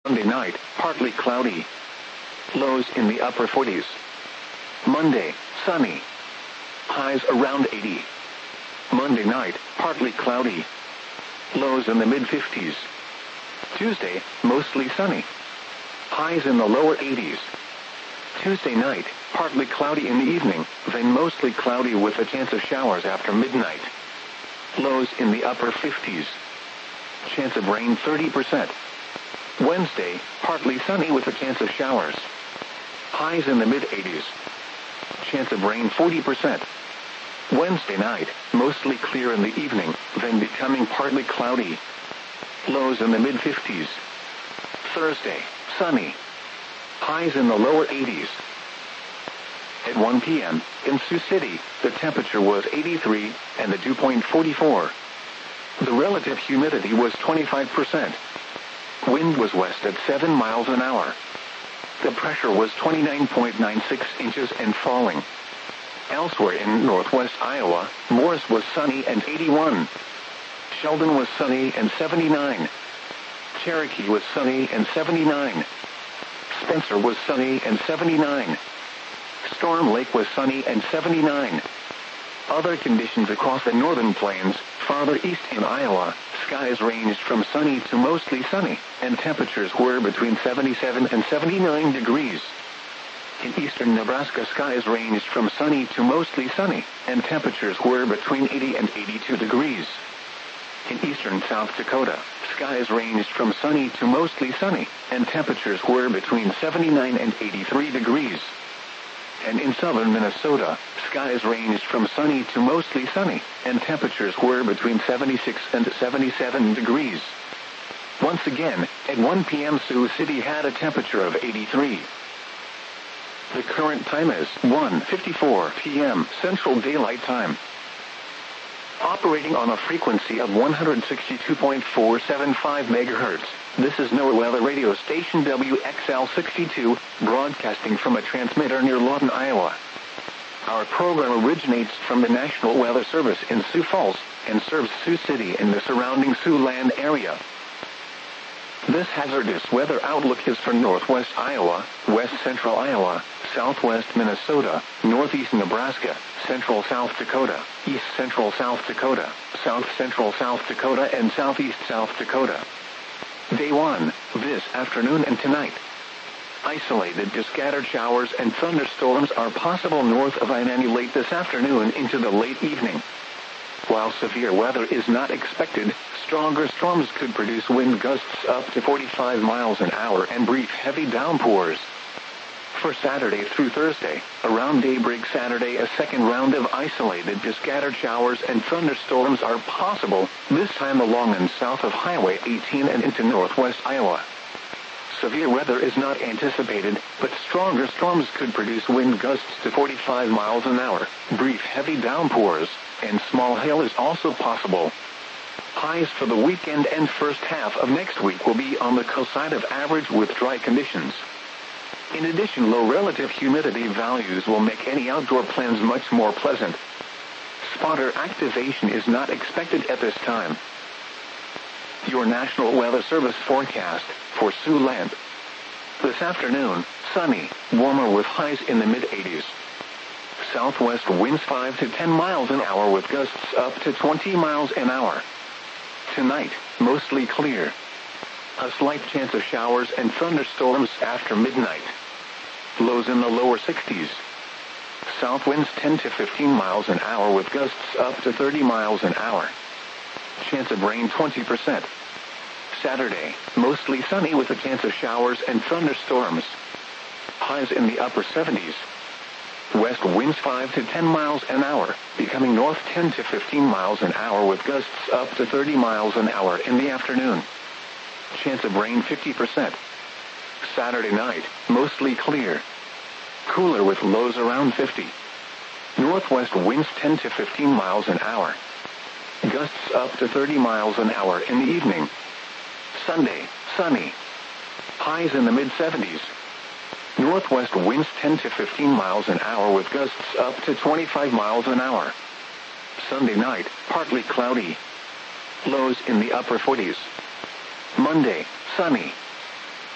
Sunday night, partly cloudy. Lows in the upper 40s. Monday, sunny. Highs around 80. Monday night, partly cloudy. Lows in the mid-50s. Tuesday, mostly sunny. Highs in the lower 80s. Tuesday night, partly cloudy in the evening, then mostly cloudy with a chance of showers after midnight. Lows in the upper 50s. Chance of rain 30%. Wednesday, partly sunny with a chance of showers. Highs in the mid-80s. Chance of rain 40%. Wednesday night, mostly clear in the evening, then becoming partly cloudy. Lows in the mid-50s. Thursday, sunny. Highs in the lower 80s. At 1 p.m., in Sioux City, the temperature was 83, and the dew point 44. The relative humidity was 25%. Wind was west at 7 miles an hour. The pressure was 29.96 inches and falling. Elsewhere in northwest Iowa, Morris was sunny and 81. Sheldon was sunny and 79. Cherokee was sunny and 79. Spencer was sunny and 79. Storm Lake was sunny and 79. Other conditions across the northern plains, farther east in Iowa, skies ranged from sunny to mostly sunny, and temperatures were between 77 and 79 degrees. In eastern Nebraska, skies ranged from sunny to mostly sunny, and temperatures were between 80 and 82 degrees. In eastern South Dakota, skies ranged from sunny to mostly sunny, and temperatures were between 79 and 83 degrees. And in southern Minnesota, skies ranged from sunny to mostly sunny, and temperatures were between 76 and 77 degrees. Once again, at 1 p.m. Sioux City had a temperature of 83. The current time is 1:54 p.m. Central Daylight Time. Operating on a frequency of 162.475 MHz, this is NOAA Weather Radio Station WXL62, broadcasting from a transmitter near Lawton, Iowa. Our program originates from the National Weather Service in Sioux Falls, and serves Sioux City and the surrounding Siouxland area. This hazardous weather outlook is for northwest Iowa, west central Iowa, southwest Minnesota, northeast Nebraska, central South Dakota, east central South Dakota, south central South Dakota, and southeast South Dakota. Day 1, this afternoon and tonight. Isolated to scattered showers and thunderstorms are possible north of I-90 late this afternoon into the late evening. While severe weather is not expected, stronger storms could produce wind gusts up to 45 miles an hour and brief heavy downpours. For Saturday through Thursday, around daybreak Saturday, a second round of isolated to scattered showers and thunderstorms are possible, this time along and south of Highway 18 and into northwest Iowa. Severe weather is not anticipated, but stronger storms could produce wind gusts to 45 miles an hour, brief heavy downpours, and small hail is also possible. Highs for the weekend and first half of next week will be on the coast side of average with dry conditions. In addition, low relative humidity values will make any outdoor plans much more pleasant. Spotter activation is not expected at this time. Your National Weather Service forecast for Siouxland. This afternoon, sunny, warmer with highs in the mid-80s. Southwest winds 5 to 10 miles an hour with gusts up to 20 miles an hour. Tonight, mostly clear. A slight chance of showers and thunderstorms after midnight. Lows in the lower 60s. South winds 10 to 15 miles an hour with gusts up to 30 miles an hour. Chance of rain 20%. Saturday, mostly sunny with a chance of showers and thunderstorms. Highs in the upper 70s. West winds 5 to 10 miles an hour, becoming north 10 to 15 miles an hour with gusts up to 30 miles an hour in the afternoon. Chance of rain 50%. Saturday night, mostly clear. Cooler with lows around 50. Northwest winds 10 to 15 miles an hour. Gusts up to 30 miles an hour in the evening. Sunday, sunny. Highs in the mid-70s. Northwest winds 10 to 15 miles an hour with gusts up to 25 miles an hour. Sunday night, partly cloudy. Lows in the upper 40s. Monday, sunny.